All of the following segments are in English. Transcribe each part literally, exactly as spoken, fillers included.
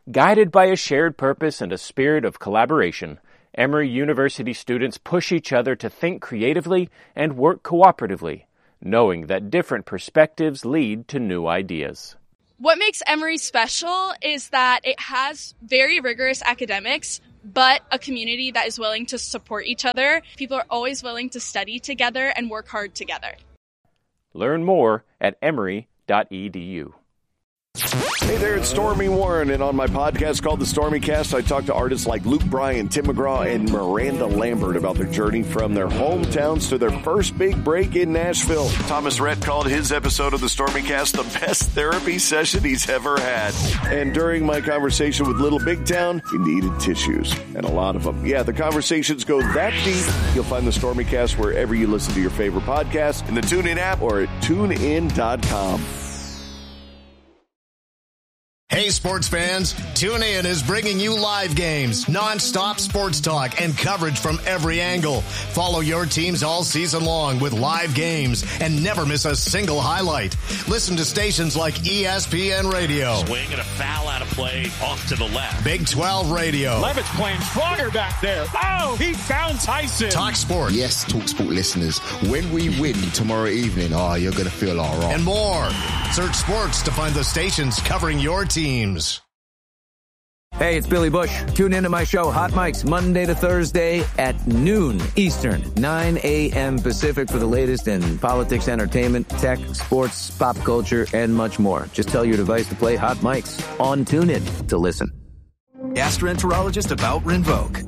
Guided by a shared purpose and a spirit of collaboration, Emory University students push each other to think creatively and work cooperatively, knowing that different perspectives lead to new ideas. What makes Emory special is that it has very rigorous academics, but a community that is willing to support each other. People are always willing to study together and work hard together. Learn more at emory dot e d u. Hey there, it's Stormy Warren, and on my podcast called The Stormy Cast, I talk to artists like Luke Bryan, Tim McGraw, and Miranda Lambert about their journey from their hometowns to their first big break in Nashville. Thomas Rhett called his episode of The Stormy Cast the best therapy session he's ever had. And during my conversation with Little Big Town, he needed tissues, and a lot of them. Yeah, the conversations go that deep. You'll find The Stormy Cast wherever you listen to your favorite podcast, in the TuneIn app or at tune in dot com. Hey, sports fans, TuneIn is bringing you live games, non-stop sports talk, and coverage from every angle. Follow your teams all season long with live games and never miss a single highlight. Listen to stations like E S P N Radio. Swing and a foul out of play off to the left. Big twelve Radio. Levitt's playing stronger back there. Oh, he found Tyson. Talk Sport. Yes, Talk Sport listeners, when we win tomorrow evening, oh, you're going to feel all right. And more. Search sports to find the stations covering your team. Teams. Hey, it's Billy Bush. Tune into my show, Hot Mics, Monday to Thursday at noon Eastern, nine a.m. Pacific for the latest in politics, entertainment, tech, sports, pop culture, and much more. Just tell your device to play Hot Mics on TuneIn to listen. Gastroenterologist about Rinvoq.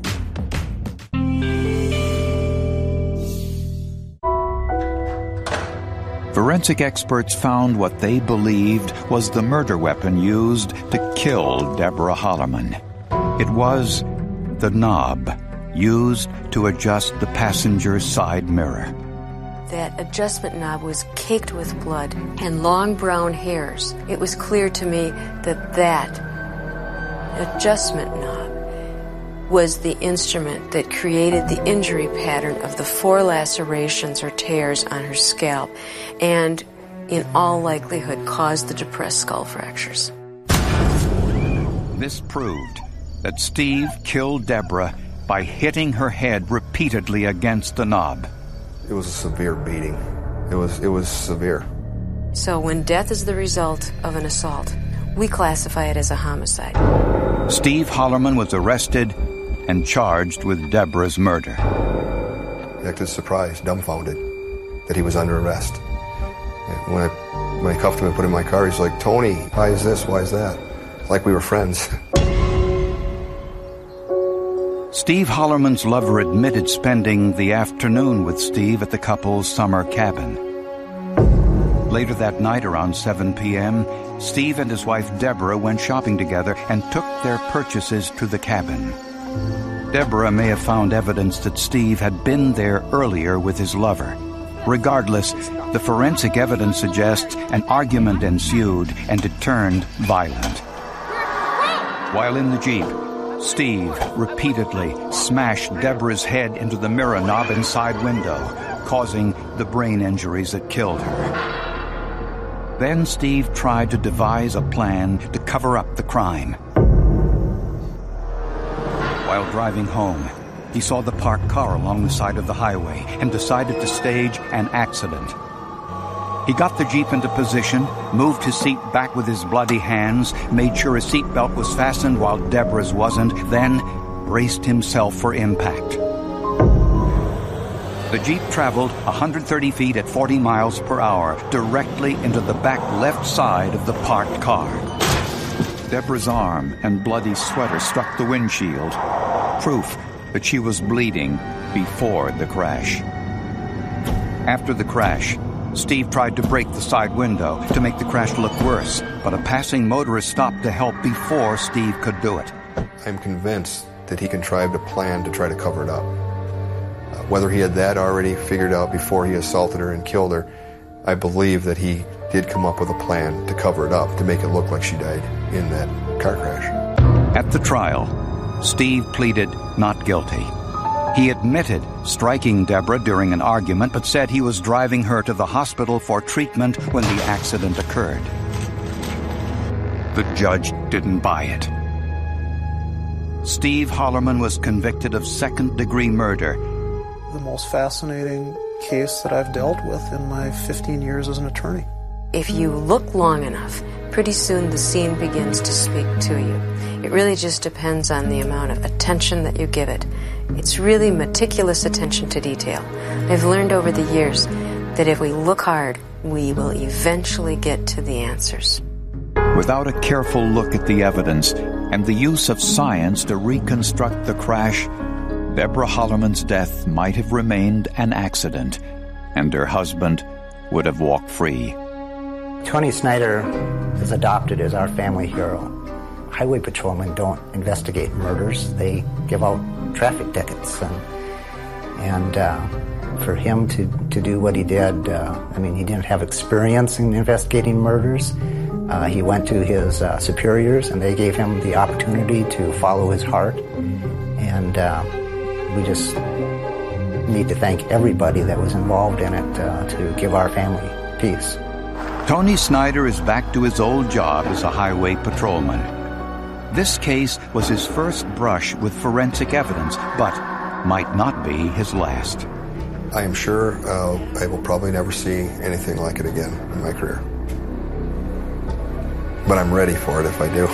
Forensic experts found what they believed was the murder weapon used to kill Deborah Hollerman. It was the knob used to adjust the passenger's side mirror. That adjustment knob was caked with blood and long brown hairs. It was clear to me that that adjustment knob was the instrument that created the injury pattern of the four lacerations or tears on her scalp and, in all likelihood, caused the depressed skull fractures. This proved that Steve killed Deborah by hitting her head repeatedly against the knob. It was a severe beating. It was, it was severe. So when death is the result of an assault, we classify it as a homicide. Steve Hollerman was arrested and charged with Deborah's murder. I acted surprised, dumbfounded, that he was under arrest. When I, when I cuffed him and put him in my car, he's like, "Tony, why is this? Why is that?" Like we were friends. Steve Hollerman's lover admitted spending the afternoon with Steve at the couple's summer cabin. Later that night, around seven p.m., Steve and his wife Deborah went shopping together and took their purchases to the cabin. Deborah may have found evidence that Steve had been there earlier with his lover. Regardless, the forensic evidence suggests an argument ensued and it turned violent. While in the Jeep, Steve repeatedly smashed Deborah's head into the mirror knob and side window, causing the brain injuries that killed her. Then Steve tried to devise a plan to cover up the crime. While driving home, he saw the parked car along the side of the highway and decided to stage an accident. He got the Jeep into position, moved his seat back with his bloody hands, made sure his seatbelt was fastened while Deborah's wasn't, then braced himself for impact. The Jeep traveled one hundred thirty feet at forty miles per hour, directly into the back left side of the parked car. Deborah's arm and bloody sweater struck the windshield, proof that she was bleeding before the crash. After the crash, Steve tried to break the side window to make the crash look worse, but a passing motorist stopped to help before Steve could do it. I'm convinced that he contrived a plan to try to cover it up. Uh, whether he had that already figured out before he assaulted her and killed her, I believe that he did come up with a plan to cover it up, to make it look like she died in that car crash. At the trial, Steve pleaded not guilty. He admitted striking Deborah during an argument, but said he was driving her to the hospital for treatment when the accident occurred. The judge didn't buy it. Steve Hollerman was convicted of second-degree murder. The most fascinating case that I've dealt with in my fifteen years as an attorney. If you look long enough, pretty soon the scene begins to speak to you. It really just depends on the amount of attention that you give it. It's really meticulous attention to detail. I've learned over the years that if we look hard, we will eventually get to the answers. Without a careful look at the evidence and the use of science to reconstruct the crash, Deborah Hollerman's death might have remained an accident, and her husband would have walked free. Tony Snyder is adopted as our family hero. Highway patrolmen don't investigate murders. They give out traffic tickets. And, and uh, for him to, to do what he did, uh, I mean, he didn't have experience in investigating murders. Uh, he went to his uh, superiors, and they gave him the opportunity to follow his heart. And uh, we just need to thank everybody that was involved in it uh, to give our family peace. Tony Snyder is back to his old job as a highway patrolman. This case was his first brush with forensic evidence, but might not be his last. I am sure uh, I will probably never see anything like it again in my career. But I'm ready for it if I do.